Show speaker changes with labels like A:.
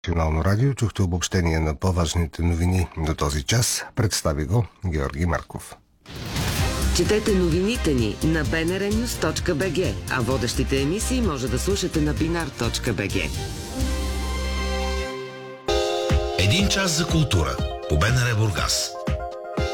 A: Национално радио чухте обобщение на по-важните новини до този час. Представи го Георги Марков.
B: Четете новините ни на bnrnews.bg, а водещите емисии може да слушате на binar.bg.
C: Един час за култура по БНР Бургас.